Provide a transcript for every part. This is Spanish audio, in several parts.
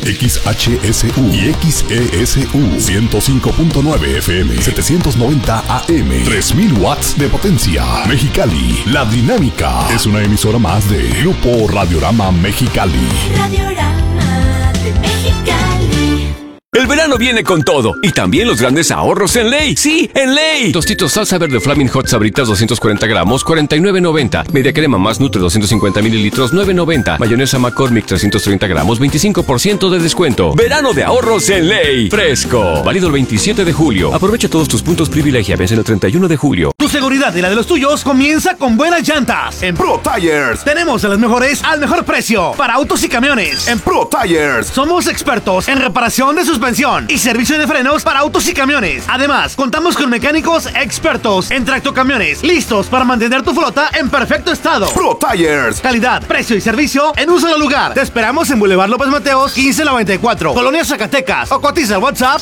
XHSU y XESU 105.9 FM, 790 AM, 3000 watts de potencia. Mexicali, La Dinámica es una emisora más de Grupo Radiorama Mexicali. Radiorama de Mexicali. El verano viene con todo y también los grandes ahorros en Ley. ¡Sí, en Ley! Tostitos salsa verde Flaming Hot Sabritas 240 gramos, $49.90. Media crema más Nutre 250 mililitros, $9.90. Mayonesa McCormick 330 gramos, 25% de descuento. Verano de ahorros en Ley. Fresco. Válido el 27 de julio. Aprovecha todos tus puntos privilegia. Vence el 31 de julio. Tu seguridad y la de los tuyos comienza con buenas llantas. En Pro Tires tenemos a las mejores al mejor precio para autos y camiones. En Pro Tires somos expertos en reparación de suspensión y servicio de frenos para autos y camiones. Además, contamos con mecánicos expertos en tractocamiones, listos para mantener tu flota en perfecto estado. Pro Tires. Calidad, precio y servicio en un solo lugar. Te esperamos en Boulevard López Mateos, 1594, Colonia Zacatecas. O cotiza al WhatsApp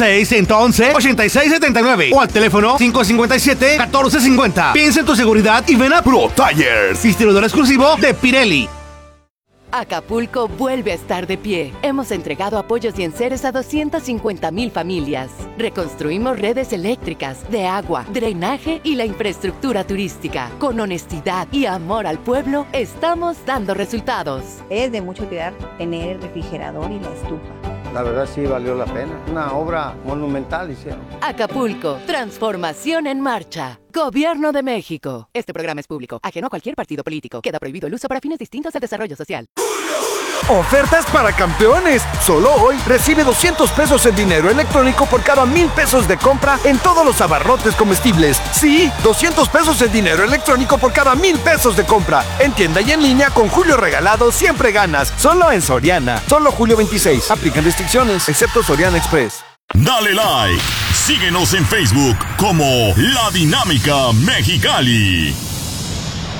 686-111-8679 o al teléfono 557-1450. Piensa en tu seguridad y ven a Pro Tires, distribuidor exclusivo de Pirelli. Acapulco vuelve a estar de pie. Hemos entregado apoyos y enseres a 250,000 familias. Reconstruimos redes eléctricas, de agua, drenaje y la infraestructura turística. Con honestidad y amor al pueblo, estamos dando resultados. Es de mucha utilidad tener el refrigerador y la estufa. La verdad sí valió la pena. Una obra monumental hicieron. Acapulco, transformación en marcha. Gobierno de México. Este programa es público, ajeno a cualquier partido político. Queda prohibido el uso para fines distintos al desarrollo social. Ofertas para campeones. Solo hoy recibe 200 pesos en dinero electrónico por cada 1,000 pesos de compra en todos los abarrotes comestibles. Sí, 200 pesos en dinero electrónico por cada 1,000 pesos de compra. En tienda y en línea con Julio Regalado siempre ganas. Solo en Soriana. Solo julio 26. Aplican restricciones, excepto Soriana Express. Dale like. Síguenos en Facebook como La Dinámica Mexicali.